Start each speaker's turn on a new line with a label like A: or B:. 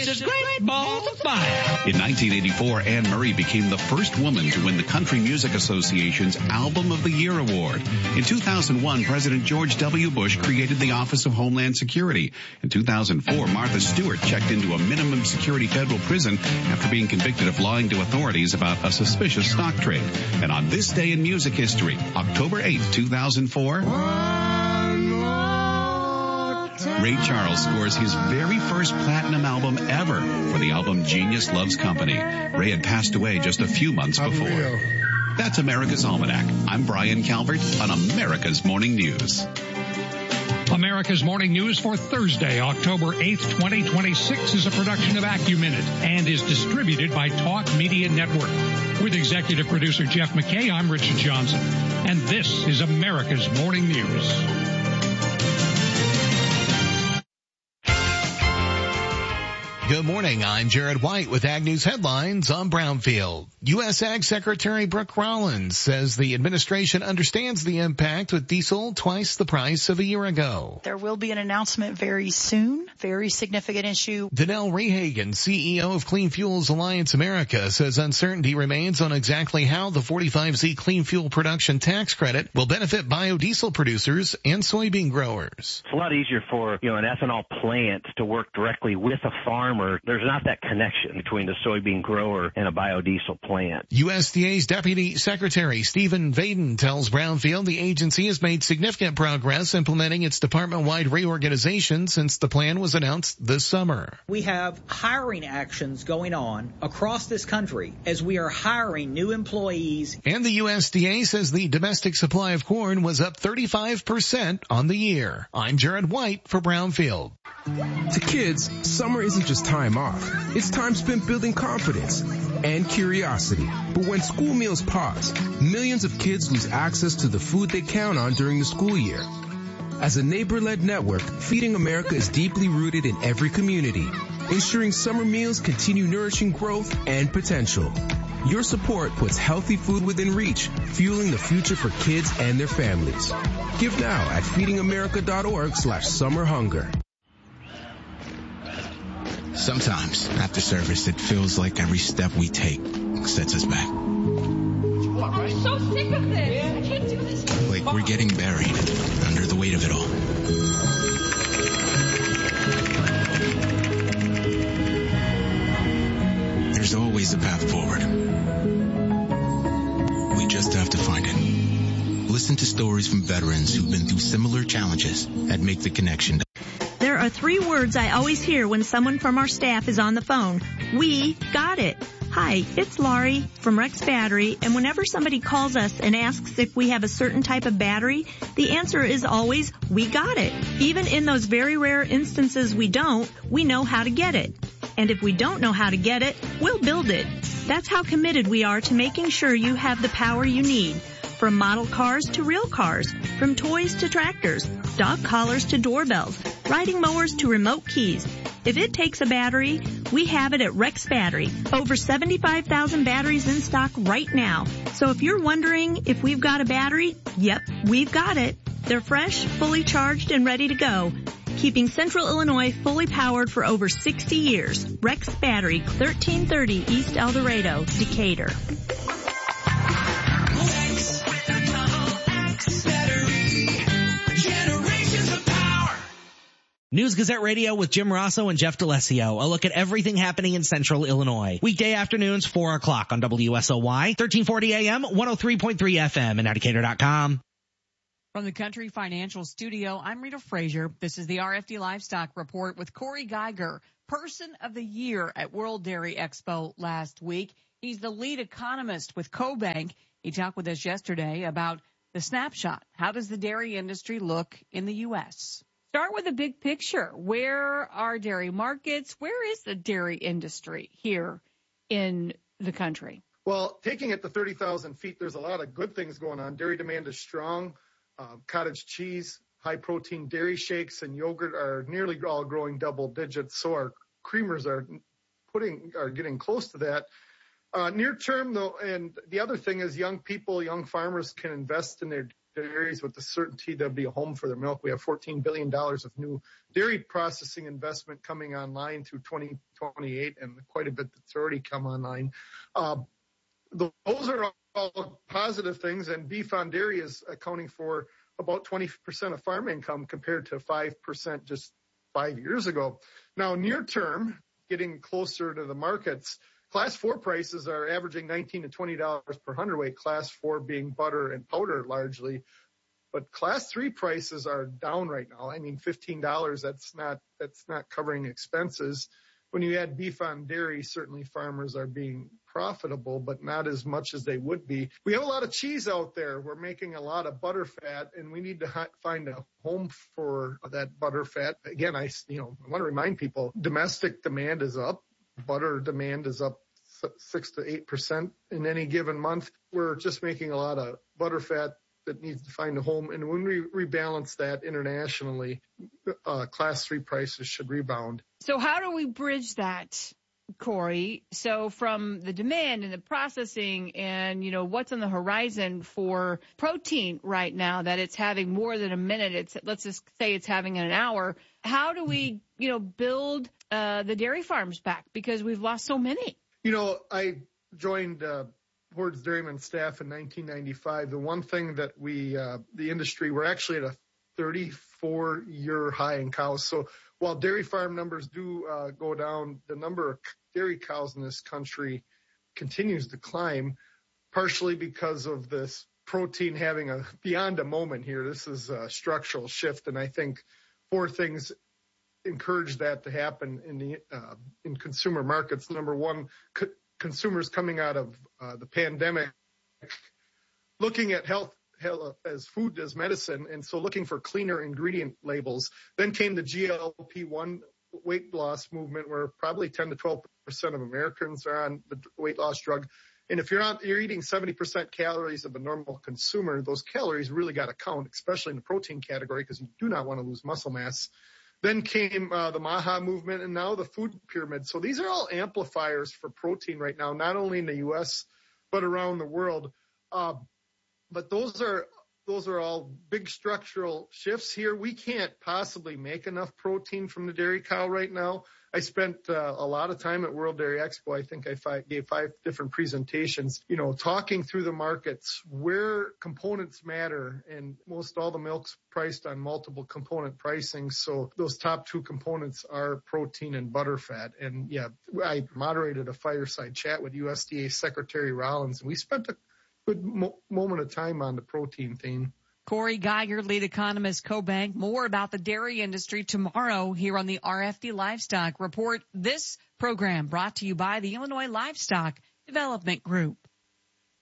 A: It's a great ball of fire.
B: In 1984, Anne Murray became the first woman to win the Country Music Association's Album of the Year award. In 2001, President George W. Bush created the Office of Homeland Security. In 2004, Martha Stewart checked into a minimum security federal prison after being convicted of lying to authorities about a suspicious stock trade. And on this day in music history, October 8, 2004, Ray Charles scores his very first platinum album ever for the album Genius Loves Company. Ray had passed away just a few months before. That's America's Almanac. I'm Brian Calvert on America's Morning News.
A: America's Morning News for Thursday, October 8th, 2026 is a production of AccuMinute and is distributed by Talk Media Network. With executive producer Jeff McKay, I'm Richard Johnson, and this is America's Morning News.
C: Good morning. I'm Jared White with Ag News headlines on Brownfield. U.S. Ag Secretary Brooke Rollins says the administration understands the impact with diesel twice the price of a year ago.
D: There will be an announcement very soon. Very significant issue.
C: Danelle Rehagen, CEO of Clean Fuels Alliance America, says uncertainty remains on exactly how the 45Z clean fuel production tax credit will benefit biodiesel producers and soybean growers.
E: It's a lot easier for, an ethanol plant to work directly with a farmer. There's not that connection between the soybean grower and a biodiesel plant.
C: USDA's Deputy Secretary Stephen Vaden tells Brownfield the agency has made significant progress implementing its department-wide reorganization since the plan was announced this summer.
F: We have hiring actions going on across this country as we are hiring new employees.
C: And the USDA says the domestic supply of corn was up 35% on the year. I'm Jared White for Brownfield.
G: To kids, summer isn't just time off. It's time spent building confidence and curiosity. But when school meals pause, millions of kids lose access to the food they count on during the school year. As a neighbor-led network, Feeding America is deeply rooted in every community, ensuring summer meals continue nourishing growth and potential. Your support puts healthy food within reach, fueling the future for kids and their families. Give now at feedingamerica.org/summerhunger.
H: Sometimes, after service, it feels like every step we take sets us back.
I: I'm so sick of this. I can't do this.
H: Like we're getting buried under the weight of it all. There's always a path forward. We just have to find it. Listen to stories from veterans who've been through similar challenges at Make the Connection.
J: There are 3 words I always hear when someone from our staff is on the phone. We got it. Hi, it's Laurie from Rex Battery, and whenever somebody calls us and asks if we have a certain type of battery, the answer is always, we got it. Even in those very rare instances we don't, we know how to get it. And if we don't know how to get it, we'll build it. That's how committed we are to making sure you have the power you need. From model cars to real cars, from toys to tractors, dog collars to doorbells, riding mowers to remote keys. If it takes a battery, we have it at Rex Battery. Over 75,000 batteries in stock right now. So if you're wondering if we've got a battery, yep, we've got it. They're fresh, fully charged, and ready to go. Keeping Central Illinois fully powered for over 60 years. Rex Battery, 1330 East El Dorado, Decatur.
K: News Gazette Radio with Jim Rosso and Jeff D'Alessio. A look at everything happening in Central Illinois. Weekday afternoons, 4 o'clock on WSOY, 1340 AM, 103.3 FM, and Decatur.com.
L: From the Country Financial Studio, I'm Rita Frazier. This is the RFD Livestock Report with Corey Geiger, Person of the Year at World Dairy Expo last week. He's the lead economist with CoBank. He talked with us yesterday about the snapshot. How does the dairy industry look in the U.S.?
I: Start with the big picture. Where are dairy markets? Where is the dairy industry here in the country?
M: Well, taking it to 30,000 feet, there's a lot of good things going on. Dairy demand is strong. Cottage cheese, high-protein dairy shakes, and yogurt are nearly all growing double digits. So our creamers are getting close to that. Near term, though, and the other thing is young farmers can invest in their dairies with the certainty there'll be a home for their milk. We have $14 billion of new dairy processing investment coming online through 2028 and quite a bit that's already come online. Those are all positive things, and beef on dairy is accounting for about 20% of farm income compared to 5% just 5 years ago. Now, near term, getting closer to the markets, Class 4 prices are averaging $19 to $20 per hundredweight, Class 4 being butter and powder largely. But Class 3 prices are down right now. I mean, $15, that's not covering expenses. When you add beef on dairy, certainly farmers are being profitable, but not as much as they would be. We have a lot of cheese out there. We're making a lot of butter fat, and we need to find a home for that butter fat. Again, I want to remind people, domestic demand is up. Butter demand is up 6 to 8% in any given month. We're just making a lot of butter fat that needs to find a home. And when we rebalance that internationally, Class 3 prices should rebound.
I: So how do we bridge that, Corey? So from the demand and the processing and, what's on the horizon for protein right now, that it's having more than a minute, let's just say it's having an hour. How do we, build the dairy farms back? Because we've lost so many.
M: I joined Hoard's Dairyman staff in 1995. The one thing that the industry, we're actually at a 34-year high in cows. So while dairy farm numbers do go down, the number of dairy cows in this country continues to climb, partially because of this protein having beyond a moment here. This is a structural shift, and I think 4 things encourage that to happen in consumer markets. Number one, consumers coming out of the pandemic, looking at health as food as medicine, and so looking for cleaner ingredient labels. Then came the GLP-1 weight loss movement, where probably 10 to 12% of Americans are on the weight loss drug. And if you're eating 70% calories of a normal consumer, those calories really got to count, especially in the protein category, because you do not want to lose muscle mass. Then came the MAHA movement, and now the food pyramid. So these are all amplifiers for protein right now, not only in the U.S., but around the world. But those are all big structural shifts here. We can't possibly make enough protein from the dairy cow right now. I spent a lot of time at World Dairy Expo. I think I gave 5 different presentations, talking through the markets where components matter, and most all the milk's priced on multiple component pricing. So those top 2 components are protein and butter fat. And yeah, I moderated a fireside chat with USDA Secretary Rollins, and we spent a good moment of time on the protein theme.
L: Corey Geiger, lead economist, CoBank. More about the dairy industry tomorrow here on the RFD Livestock Report. This program brought to you by the Illinois Livestock Development Group.